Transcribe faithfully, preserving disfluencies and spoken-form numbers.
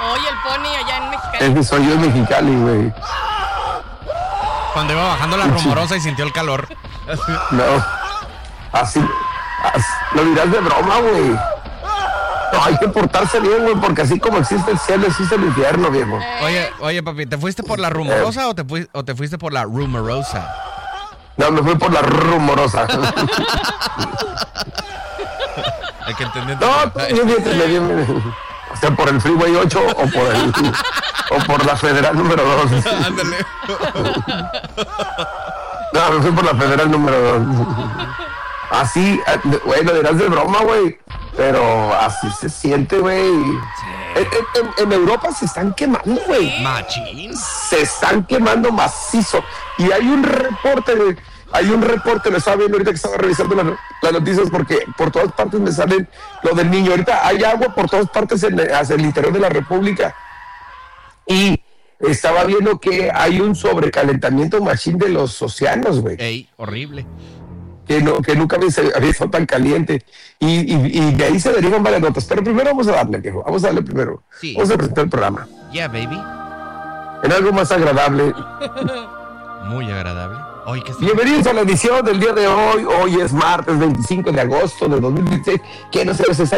Oye, el pony allá en Mexicali. Es que soy yo en Mexicali, güey. Cuando iba bajando la rumorosa y sintió el calor. No. Así, así. Lo dirás de broma, güey. No, hay que portarse bien, güey, porque así como existe el cielo, existe el infierno, viejo. Oye, oye, papi, ¿te fuiste por la rumorosa eh. o, te fui, o te fuiste por la rumorosa? No, me fui por la rumorosa. Hay que entender. No, bien, bien, bien, bien. O sea, por el Freeway ocho o por el o por la Federal número dos. Ándale. No, me fui por la Federal número dos. Así, güey, lo dirás de broma, güey. Pero así se siente, güey. Sí. En, en, en Europa se están quemando, güey. Machín. Se están quemando macizo. Y hay un reporte, güey. Hay un reporte, lo estaba viendo ahorita que estaba revisando las, las noticias porque por todas partes me salen lo del niño. Ahorita hay agua por todas partes en, hacia el interior de la República. Y estaba viendo que hay un sobrecalentamiento machín de los océanos, güey. Ey, horrible. Que, no, que nunca había, había estado tan caliente. Y, y, y de ahí se derivan varias notas. Pero primero vamos a darle, viejo. Vamos a darle primero. Sí. Vamos a presentar el programa. Yeah, baby. En algo más agradable. Muy agradable. Hoy, ¿qué Bienvenidos a la edición del día de hoy. Hoy es martes veinticinco de agosto de dos mil dieciséis. Que no se les